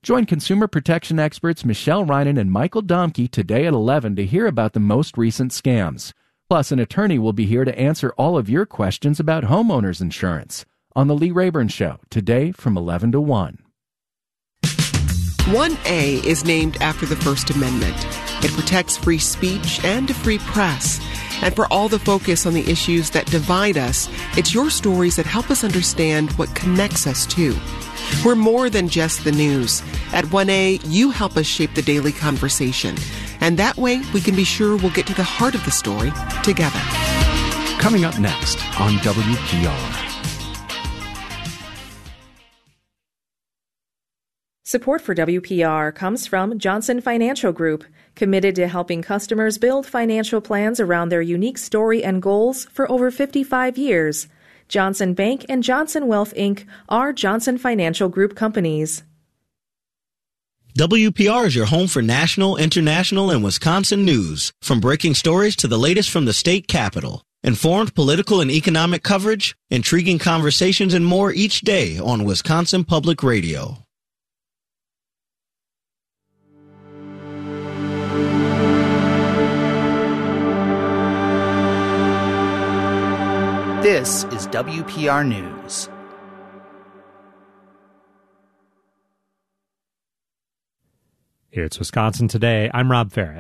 Join consumer protection experts Michelle Reinen and Michael Domke today at 11 to hear about the most recent scams. Plus, an attorney will be here to answer all of your questions about homeowners insurance on The Lee Rayburn Show, today from 11 to 1. 1A is named after the First Amendment. It protects free speech and a free press. And for all the focus on the issues that divide us, it's your stories that help us understand what connects us too. We're more than just the news. At 1A, you help us shape the daily conversation. And that way, we can be sure we'll get to the heart of the story together. Coming up next on WPR. Support for WPR comes from Johnson Financial Group, committed to helping customers build financial plans around their unique story and goals for over 55 years. Johnson Bank and Johnson Wealth, Inc. are Johnson Financial Group companies. WPR is your home for national, international, and Wisconsin news, from breaking stories to the latest from the state capitol. Informed political and economic coverage, intriguing conversations, and more each day on Wisconsin Public Radio. This is WPR News. It's Wisconsin Today. I'm Rob Farrett.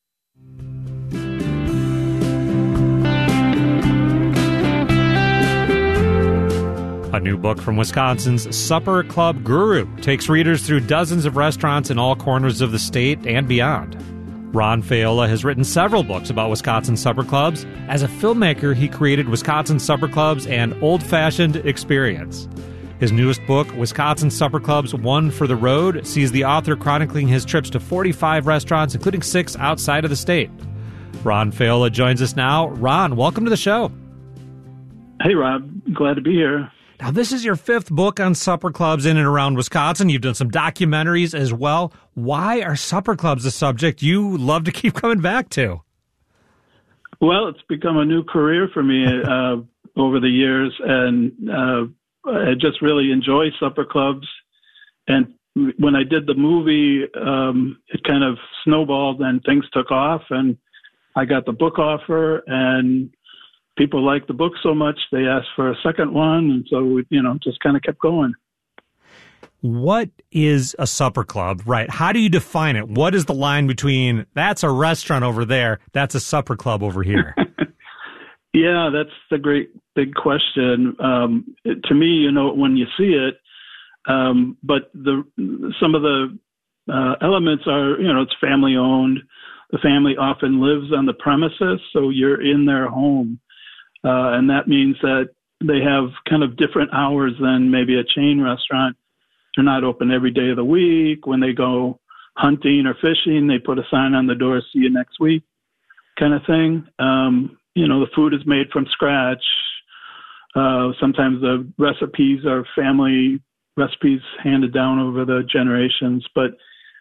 A new book from Wisconsin's Supper Club Guru takes readers through dozens of restaurants in all corners of the state and beyond. Ron Faiola has written several books about Wisconsin supper clubs. As a filmmaker, he created Wisconsin Supper Clubs and Old Fashioned Experience. His newest book, Wisconsin Supper Clubs, One for the Road, sees the author chronicling his trips to 45 restaurants, including 6 outside of the state. Ron Faiola joins us now. Ron, welcome to the show. Hey, Rob. Glad to be here. Now, this is your 5th book on supper clubs in and around Wisconsin. You've done some documentaries as well. Why are supper clubs a subject you love to keep coming back to? Well, it's become a new career for me over the years, and I just really enjoy supper clubs. And when I did the movie, it kind of snowballed and things took off, and I got the book offer, and people liked the book so much they asked for a second one, and so we, just kind of kept going. What is a supper club, right? How do you define it? What is the line between that's a restaurant over there, that's a supper club over here? Yeah, that's the great big question. To me, when you see it, but some of the elements are, it's family owned. The family often lives on the premises, so you're in their home. And that means that they have kind of different hours than maybe a chain restaurant. They're not open every day of the week. When they go hunting or fishing, they put a sign on the door, see you next week, kind of thing. The food is made from scratch. Sometimes the recipes are family recipes handed down over the generations. But,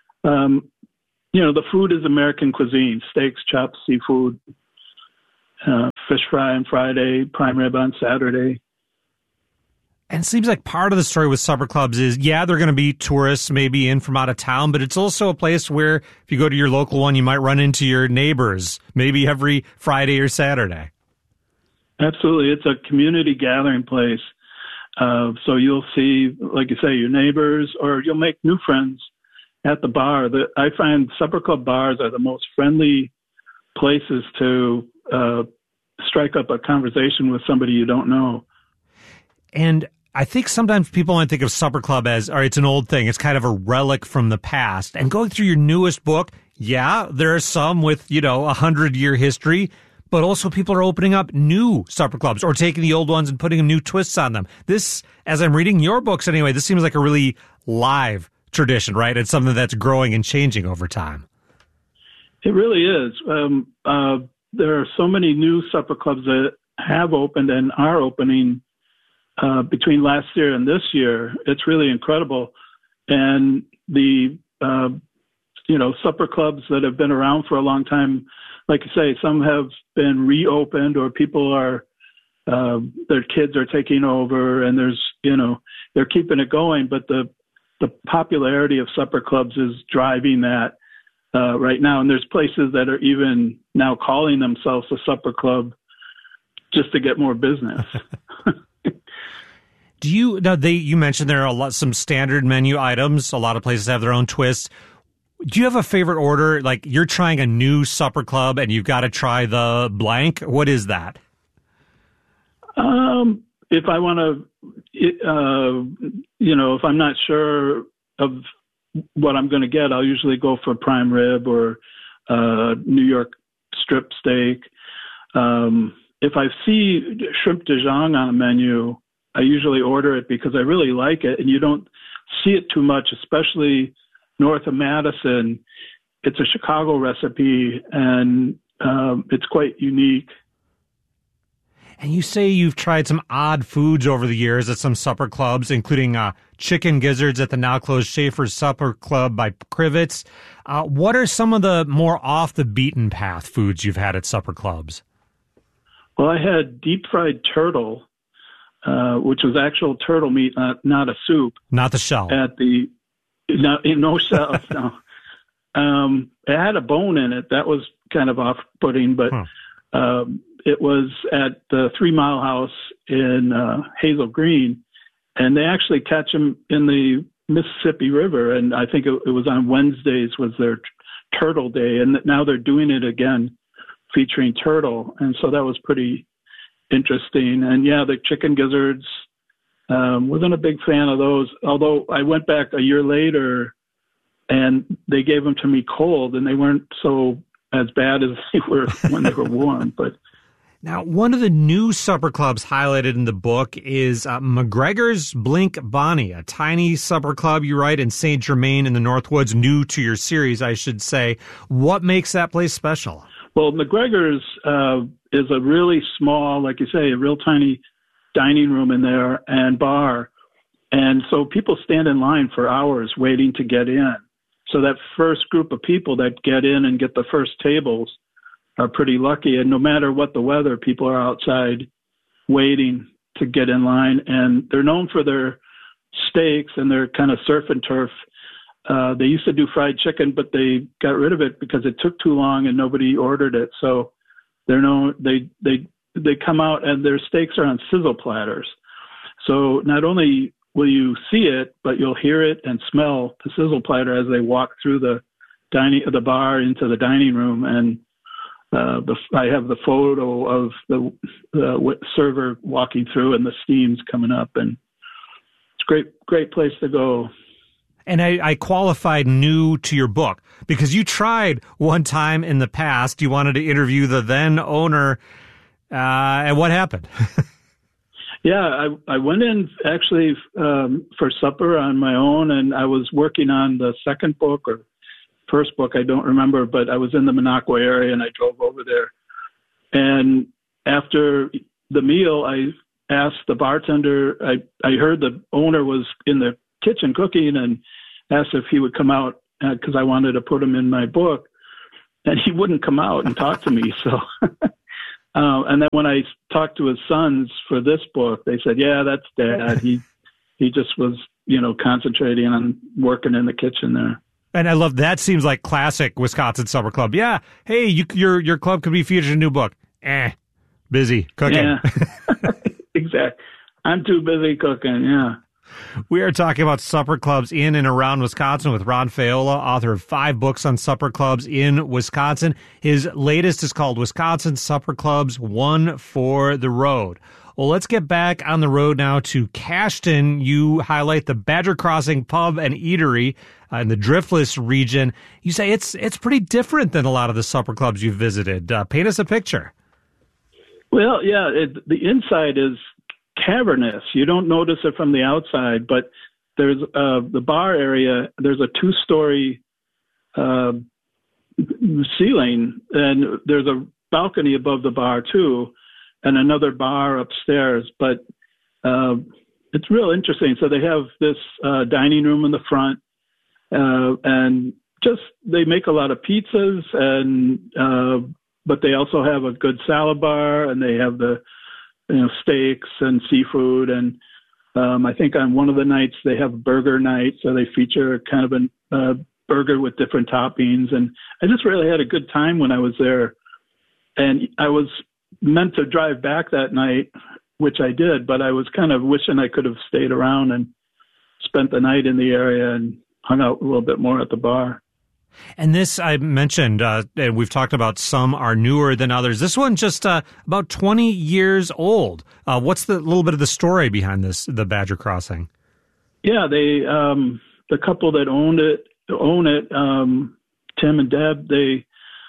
the food is American cuisine: steaks, chops, seafood, fish fry on Friday, prime rib on Saturday. And it seems like part of the story with supper clubs is, they're going to be tourists maybe in from out of town, but it's also a place where if you go to your local one, you might run into your neighbors maybe every Friday or Saturday. Absolutely. It's a community gathering place. So you'll see, like you say, your neighbors, or you'll make new friends at the bar. I find supper club bars are the most friendly places to strike up a conversation with somebody you don't know. And I think sometimes people might think of supper club as, all right, it's an old thing. It's kind of a relic from the past. And going through your newest book, there are some with, 100-year history, but also people are opening up new supper clubs or taking the old ones and putting new twists on them. This, as I'm reading your books anyway, this seems like a really live tradition, right? It's something that's growing and changing over time. It really is. There are so many new supper clubs that have opened and are opening between last year and this year. It's really incredible. And the, supper clubs that have been around for a long time, like you say, some have been reopened, or people are, their kids are taking over, and there's, they're keeping it going. But the the popularity of supper clubs is driving that right now. And there's places that are even now calling themselves a supper club just to get more business. You mentioned there are some standard menu items. A lot of places have their own twists. Do you have a favorite order? Like you're trying a new supper club and you've got to try the blank. What is that? If I want to, if I'm not sure of what I'm going to get, I'll usually go for prime rib or New York strip steak. If I see shrimp Dijon on a menu, I usually order it because I really like it, and you don't see it too much, especially north of Madison. It's a Chicago recipe, and it's quite unique. And you say you've tried some odd foods over the years at some supper clubs, including chicken gizzards at the now-closed Schaefer's Supper Club by Crivets. What are some of the more off-the-beaten-path foods you've had at supper clubs? Well, I had deep-fried turtle, which was actual turtle meat, not a soup. Not the shell. No shell, no. It had a bone in it. That was kind of off-putting, but... It was at the 3 Mile House in Hazel Green, and they actually catch them in the Mississippi River. And I think it was on Wednesdays was their turtle day, and now they're doing it again, featuring turtle. And so that was pretty interesting. And yeah, the chicken gizzards, wasn't a big fan of those. Although I went back a year later, and they gave them to me cold, and they weren't so as bad as they were when they were warm, but. Now, one of the new supper clubs highlighted in the book is McGregor's Blink Bonnie, a tiny supper club, you write, in St. Germain in the Northwoods, new to your series, I should say. What makes that place special? Well, McGregor's is a really small, like you say, a real tiny dining room in there and bar. And so people stand in line for hours waiting to get in. So that first group of people that get in and get the first tables are pretty lucky. And no matter what the weather, people are outside waiting to get in line. And they're known for their steaks and their kind of surf and turf. They used to do fried chicken, but they got rid of it because it took too long and nobody ordered it. So they're known, they come out and their steaks are on sizzle platters. So not only will you see it, but you'll hear it and smell the sizzle platter as they walk through the bar into the dining room. And I have the photo of the server walking through and the steam's coming up, and it's a great place to go. And I qualified new to your book because you tried one time in the past. You wanted to interview the then owner, and what happened? Yeah, I went in actually for supper on my own, and I was working on the second book or first book, I don't remember, but I was in the Minocqua area and I drove over there. And after the meal, I asked the bartender, I heard the owner was in the kitchen cooking, and asked if he would come out because I wanted to put him in my book. And he wouldn't come out and talk to me. So, and then when I talked to his sons for this book, they said, yeah, that's Dad. He just was, concentrating on working in the kitchen there. And I love that. Seems like classic Wisconsin Supper Club. Yeah. Hey, your club could be featured in a new book. Busy cooking. Yeah. Exactly. I'm too busy cooking. Yeah. We are talking about supper clubs in and around Wisconsin with Ron Faiola, author of 5 books on supper clubs in Wisconsin. His latest is called Wisconsin Supper Clubs, One for the Road. Well, let's get back on the road now to Cashton. You highlight the Badger Crossing Pub and Eatery in the Driftless region. You say it's pretty different than a lot of the supper clubs you've visited. Paint us a picture. Well, yeah, the inside is cavernous. You don't notice it from the outside, but there's the bar area. There's a 2-story ceiling, and there's a balcony above the bar too, and another bar upstairs. But it's real interesting. So they have this dining room in the front, and just they make a lot of pizzas, and but they also have a good salad bar, and they have the steaks and seafood, and I think on one of the nights they have burger night, so they feature kind of a burger with different toppings. And I just really had a good time when I was there. And I was meant to drive back that night, which I did, but I was kind of wishing I could have stayed around and spent the night in the area and hung out a little bit more at the bar. And this, I mentioned, and we've talked about some are newer than others. This one just about 20 years old. What's the little bit of the story behind this, the Badger Crossing? Yeah, they the couple that own it, Tim and Deb, they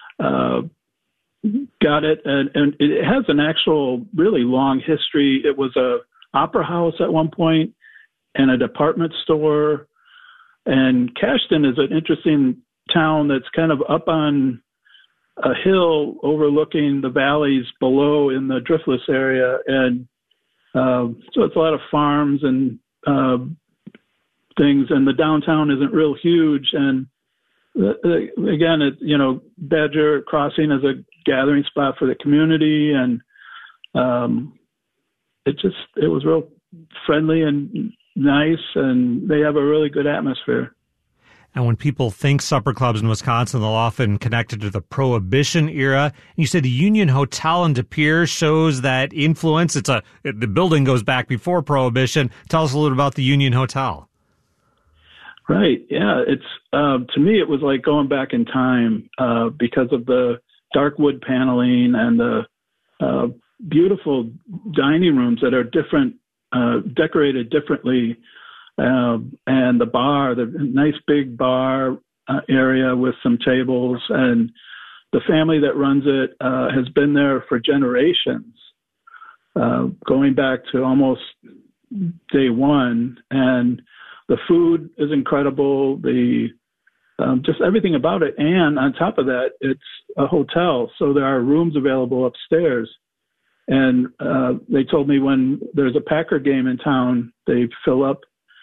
got it, and it has an actual really long history. It was a opera house at one point and a department store. And Cashton is an interesting town that's kind of up on a hill overlooking the valleys below in the Driftless area. And so it's a lot of farms and things, and the downtown isn't real huge. And again, Badger Crossing is a gathering spot for the community, and it was real friendly and nice, and they have a really good atmosphere. And when people think supper clubs in Wisconsin, they'll often connect it to the Prohibition era. And you said the Union Hotel in De Pere shows that influence. The building goes back before Prohibition. Tell us a little about the Union Hotel. Right. Yeah. It's to me, it was like going back in time because of the dark wood paneling and the beautiful dining rooms that are different, decorated differently. And the bar, the nice big bar area with some tables, and the family that runs it has been there for generations, going back to almost day one. And the food is incredible. Just everything about it. And on top of that, it's a hotel, so there are rooms available upstairs. And they told me when there's a Packer game in town, they fill up.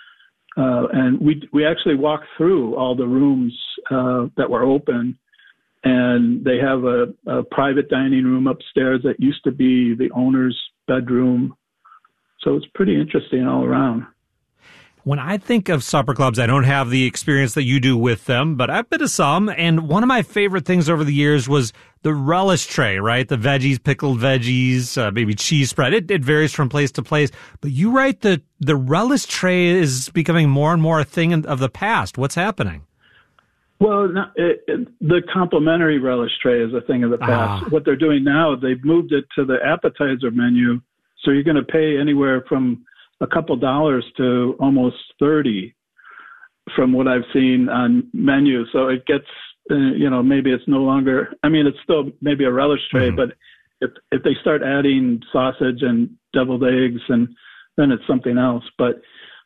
And we actually walked through all the rooms that were open, and they have a private dining room upstairs that used to be the owner's bedroom. So it's pretty interesting all around. When I think of supper clubs, I don't have the experience that you do with them, but I've been to some. And one of my favorite things over the years was the relish tray, right? The veggies, pickled veggies, maybe cheese spread. It varies from place to place. But you write that the relish tray is becoming more and more a thing of the past. What's happening? Well, the complimentary relish tray is a thing of the past. What they're doing now, they've moved it to the appetizer menu. So you're going to pay anywhere from a couple dollars to almost 30 from what I've seen on menus. So it gets, maybe it's no longer, it's still maybe a relish tray, but if they start adding sausage and deviled eggs, and then it's something else. But,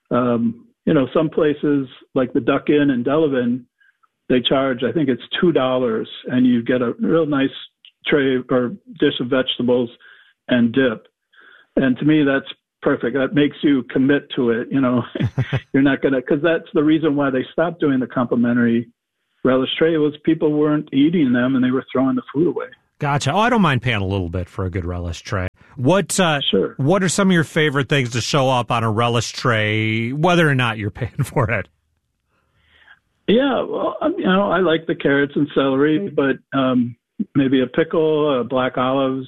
some places like the Duck Inn in Delavan, they charge, I think it's $2, and you get a real nice tray or dish of vegetables and dip. And to me, that's perfect. That makes you commit to it. You're not going to, because that's the reason why they stopped doing the complimentary relish tray, was people weren't eating them and they were throwing the food away. Gotcha. Oh, I don't mind paying a little bit for a good relish tray. What are some of your favorite things to show up on a relish tray, whether or not you're paying for it? Yeah, well, I like the carrots and celery, but maybe a pickle, black olives,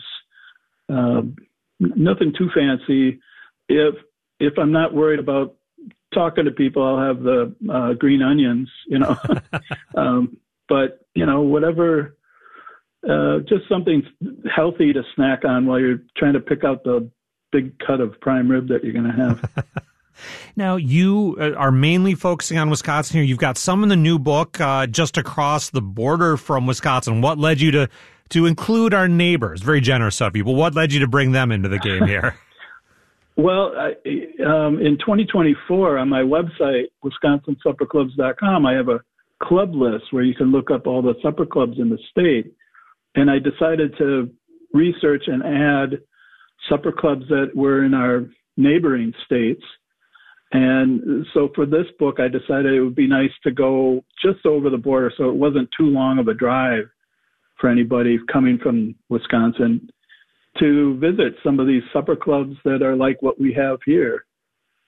nothing too fancy. If I'm not worried about talking to people, I'll have the green onions, but whatever, just something healthy to snack on while you're trying to pick out the big cut of prime rib that you're going to have. Now, you are mainly focusing on Wisconsin here. You've got some in the new book, just across the border from Wisconsin. What led you to include our neighbors? Very generous of you, but what led you to bring them into the game here? Well, in 2024, on my website, WisconsinSupperClubs.com, I have a club list where you can look up all the supper clubs in the state. And I decided to research and add supper clubs that were in our neighboring states. And so for this book, I decided it would be nice to go just over the border so it wasn't too long of a drive for anybody coming from Wisconsin to visit some of these supper clubs that are like what we have here.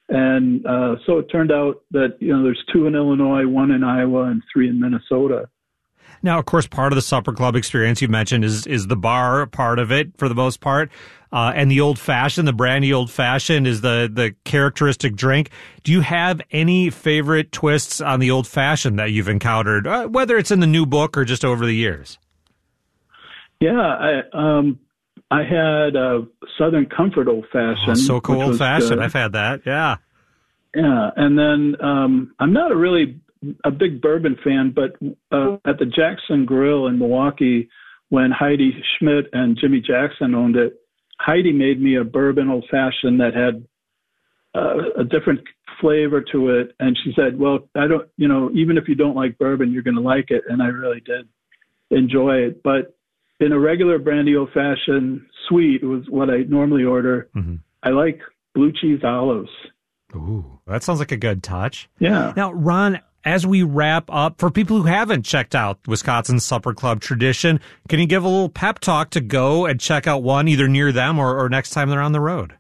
And so it turned out that, there's 2 in Illinois, 1 in Iowa, and 3 in Minnesota. Now, of course, part of the supper club experience you mentioned is the bar part of it for the most part. And the old-fashioned, the brandy old-fashioned is the characteristic drink. Do you have any favorite twists on the old-fashioned that you've encountered, whether it's in the new book or just over the years? Yeah, I had a Southern Comfort old-fashioned. Oh, so cool old-fashioned. I've had that, yeah. Yeah, and then I'm not a big bourbon fan, but at the Jackson Grill in Milwaukee, when Heidi Schmidt and Jimmy Jackson owned it, Heidi made me a bourbon old-fashioned that had a different flavor to it. And she said, well, even if you don't like bourbon, you're going to like it. And I really did enjoy it. But in a regular brandy old-fashioned sweet, it was what I normally order. Mm-hmm. I like blue cheese olives. Ooh, that sounds like a good touch. Yeah. Now, Ron, as we wrap up, for people who haven't checked out Wisconsin's Supper Club tradition, can you give a little pep talk to go and check out one either near them or next time they're on the road?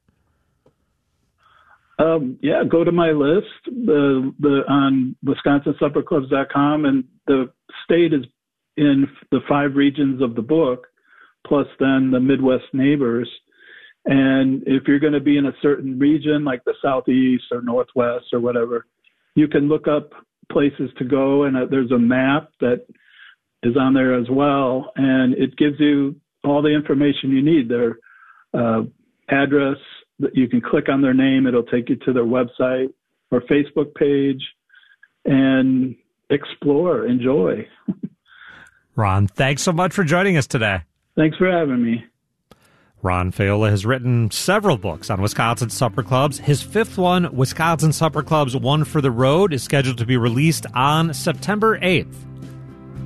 Yeah, go to my list on WisconsinSupperClubs.com, and the state is in the 5 regions of the book, plus then the Midwest neighbors. And if you're going to be in a certain region, like the Southeast or Northwest or whatever, you can look up places to go, and there's a map that is on there as well, and it gives you all the information you need. Their address, that you can click on their name, it'll take you to their website or Facebook page, and explore, enjoy. Ron, thanks so much for joining us today. Thanks for having me. Ron Faiola has written several books on Wisconsin supper clubs. His 5th one, Wisconsin Supper Clubs, One for the Road, is scheduled to be released on September 8th.